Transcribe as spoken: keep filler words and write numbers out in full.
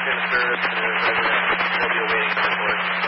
in service to the resident. We'll be awaiting the report.